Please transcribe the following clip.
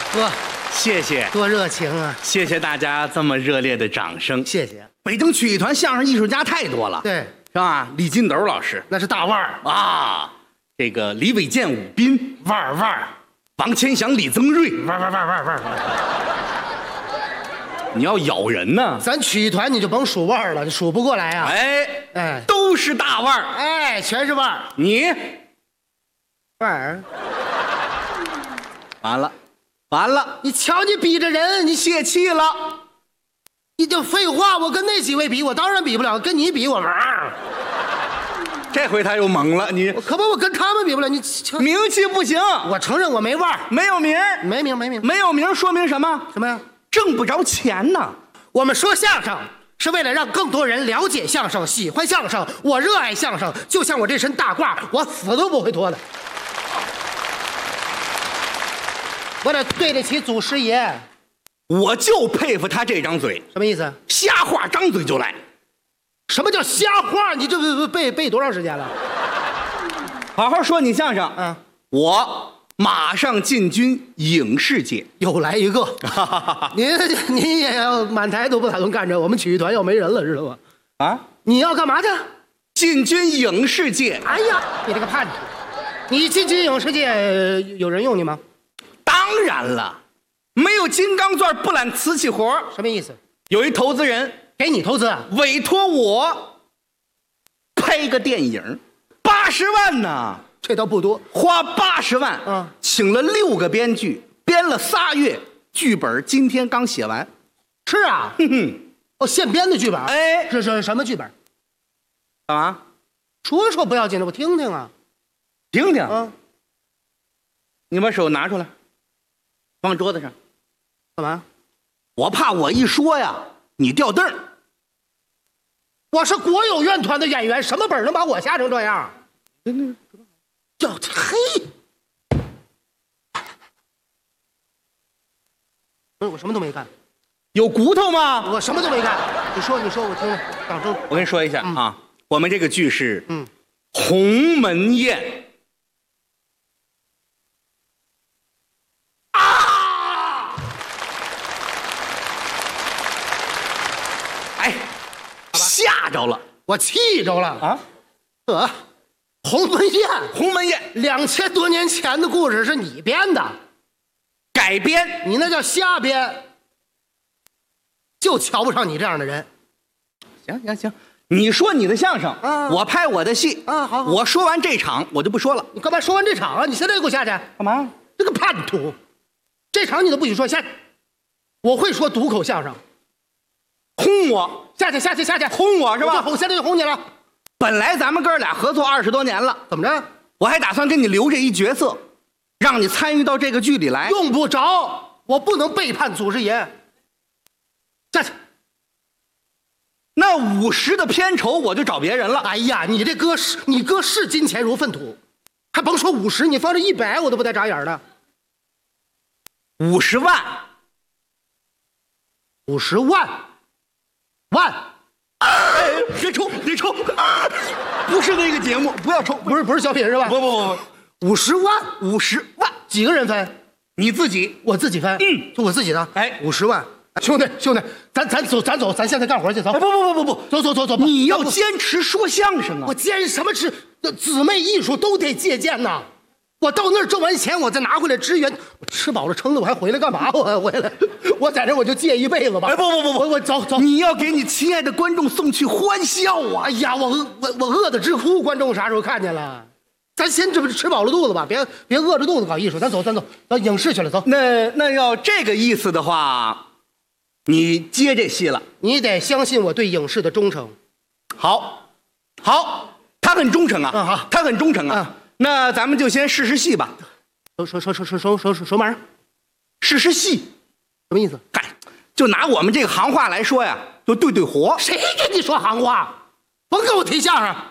哥， 谢谢， 多热情啊！ 谢谢大家这么热烈的掌声。 谢谢。 北京曲艺团相声艺术家太多了， 对， 是吧？李金斗老师那是大腕儿啊，这个李伟健、武斌、 腕儿， 王千祥、李增瑞， 腕儿。 你要咬人呢。 咱曲艺团你就甭数腕儿了，你数不过来啊！ 哎，都是大腕儿， 哎，全是腕儿。 你腕儿， 完了， 你瞧你比着人，你泄气了。 你就废话，我跟那几位比，我当然比不了，跟你比我玩儿。 这回他又懵了，你可不，我跟他们比不了，你名气不行， 我承认我没腕儿， 没有名， 没名， 没有名，说明什么？ 什么呀？ 挣不着钱呢。 我们说相声是为了让更多人了解相声，喜欢相声。我热爱相声，就像我这身大褂，我死都不会脱的。我得对得起祖师爷。 我就佩服他这张嘴， 什么意思？ 瞎话张嘴就来。 什么叫瞎话？你这背多长时间了？ 好好说你相声。我马上进军影视界。 又来一个。您也要满台都不打算干这，我们曲艺团要没人了，知道吗？ 啊， 你要干嘛去？ 进军影视界。 哎呀，你这个叛徒！你进军影视界有人用你吗？ 当然了，没有金刚钻不揽瓷器活。 什么意思？ 有一投资人给你投资， 委托我拍个电影，80万呢。 这倒不多， 花80万，请了6个编剧，编了3月，剧本今天刚写完。 是啊，现编的剧本。 哎， 是什么剧本？ 干嘛？ 说不要紧的，我听听啊。 听听。你把手拿出来，放桌子上。 干嘛？ 我怕我一说呀，你掉凳儿。 我是国有院团的演员，什么本能把我吓成这样？叫嘿！我什么都没干。 有骨头吗？ 我什么都没干。你说，我听听。掌声！ 我跟你说一下啊，我们这个剧是鸿门宴。吓着了， 我气着了啊！鸿门宴，2000多年前的故事是你编的， 改编， 你那叫瞎编，就瞧不上你这样的人。 行，你说你的相声，我拍我的戏好， 我说完这场我就不说了。 你干嘛说完这场啊？你现在给我下去干嘛？ 这个叛徒，这场你都不许说，下去。我会说独口相声。 轰我， 下去， 轰我是吧？ 我现在就轰你了。 本来咱们哥俩合作20多年了， 怎么着？ 我还打算给你留这一角色，让你参与到这个剧里来。 用不着，我不能背叛祖师爷。下去。 那50的片酬我就找别人了。 哎呀，你哥视金钱如粪土，还甭说50，你放这100我都不带眨眼的。 50万 ，50万。 别抽，不是那个节目，不要抽， 不是小品是吧？ 不 ，50万，几个人分？ 你自己， 我自己分。就我自己的。50万，兄弟，咱走，咱现在干活去，走。 不， 走， 你要坚持说相声啊！ 我坚什么持？姊妹艺术都得借鉴呐。我到那儿挣完钱，我再拿回来支援。我吃饱了撑的，我还回来干嘛？我还回来，我在这我就借一辈子吧。 不， 我走。 你要给你亲爱的观众送去欢笑啊！ 哎呀，我饿得直哭，观众啥时候看见了？咱先这不吃饱了肚子吧，别饿着肚子搞艺术。咱走，到影视去了，走。 那要这个意思的话，你接这戏了， 你得相信我对影视的忠诚。 好，他很忠诚啊。 好， 他很忠诚啊。那咱们就先试戏吧。 手马上， 试戏， 什么意思？ 就拿我们这个行话来说呀，就对活。 谁跟你说行话？甭跟我提相声。